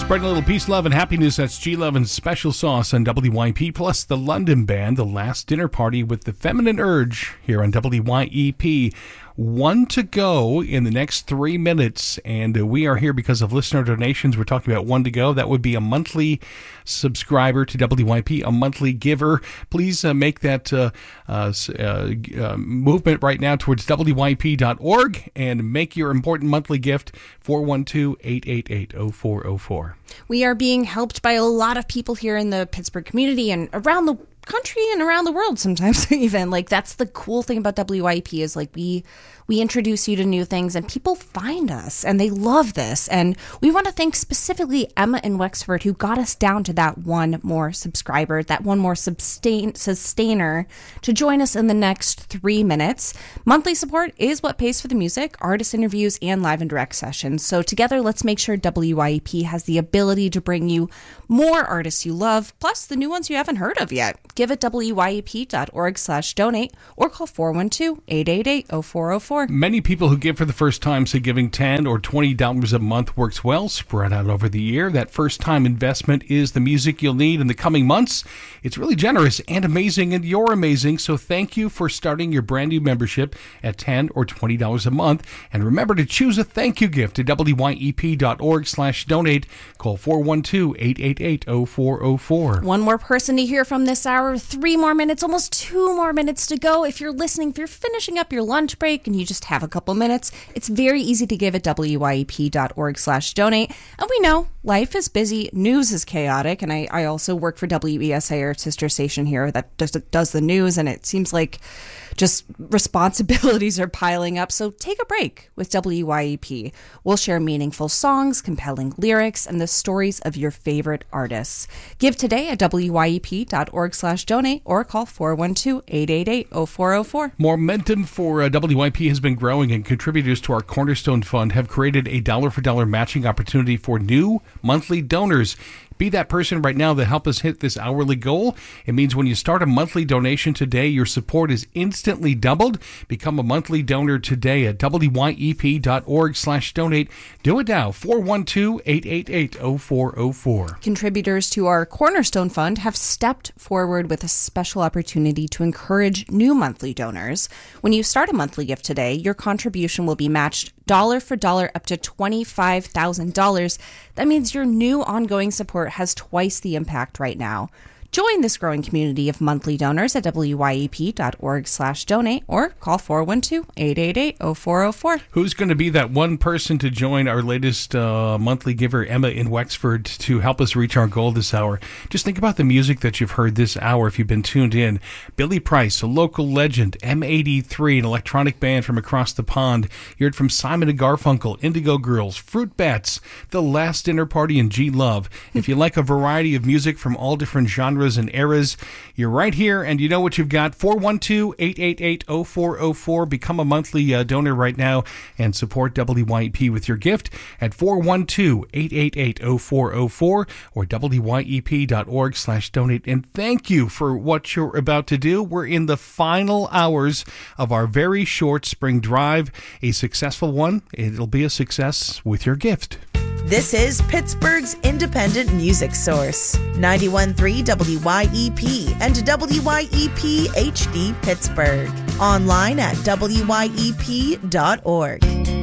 Spreading a little peace, love, and happiness. That's G-Love and Special Sauce on WYP, plus the London Band, The Last Dinner Party with the Feminine Urge here on WYEP. One to go in the next 3 minutes, and we are here because of listener donations. We're talking about one to go. That would be a monthly subscriber to WYP, a monthly giver. Please make that movement right now towards WYP.org and make your important monthly gift, 412-888-0404. We are being helped by a lot of people here in the Pittsburgh community and around the country and around the world sometimes even. Like, that's the cool thing about WYP is, like, we introduce you to new things and people find us and they love this. And we want to thank specifically Emma in Wexford, who got us down to that one more subscriber, that one more sustainer to join us in the next 3 minutes. Monthly support is what pays for the music, artist interviews, and live and direct sessions. So together, let's make sure WYP has the ability to bring you more artists you love, plus the new ones you haven't heard of yet. Give at WYEP.org/donate or call 412-888-0404. Many people who give for the first time say giving $10 or $20 a month works well, spread out over the year. That first-time investment is the music you'll need in the coming months. It's really generous and amazing, and you're amazing, so thank you for starting your brand new membership at $10 or $20 a month. And remember to choose a thank you gift at WYEP.org/donate. Call 412-888-0404. One more person to hear from this hour. 3 more minutes, almost 2 more minutes to go. If you're listening, if you're finishing up your lunch break and you just have a couple minutes, it's very easy to give at WYEP.org/donate. And we know life is busy, news is chaotic, and I also work for WESA, our sister station here that does the news, and it seems like just responsibilities are piling up. So take a break with WYEP. We'll share meaningful songs, compelling lyrics, and the stories of your favorite artists. Give today at WYEP.org/donate or call 412-888-0404. Momentum for WYP has been growing, and contributors to our Cornerstone Fund have created a dollar-for-dollar matching opportunity for new monthly donors. Be that person right now that help us hit this hourly goal. It means when you start a monthly donation today, your support is instantly doubled. Become a monthly donor today at WYEP.org/donate. Do it now, 412-888-0404. Contributors to our Cornerstone Fund have stepped forward with a special opportunity to encourage new monthly donors. When you start a monthly gift today, your contribution will be matched dollar for dollar up to $25,000. That means your new ongoing support has twice the impact right now. Join this growing community of monthly donors at WYEP.org/donate or call 412-888-0404. Who's going to be that one person to join our latest monthly giver, Emma in Wexford, to help us reach our goal this hour? Just think about the music that you've heard this hour if you've been tuned in. Billy Price, a local legend, M83, an electronic band from across the pond. You heard from Simon and Garfunkel, Indigo Girls, Fruit Bats, The Last Dinner Party, and G-Love. If you like a variety of music from all different genres and eras, you're right here, and you know what you've got. 412-888-0404. Become a monthly donor right now and support WYEP with your gift at 412-888-0404 or WYEP.org/donate. And thank you for what you're about to do. We're in the final hours of our very short spring drive. A successful one. It'll be a success with your gift. This is Pittsburgh's independent music source, 91.3 WYEP and WYEP HD Pittsburgh. Online at WYEP.org.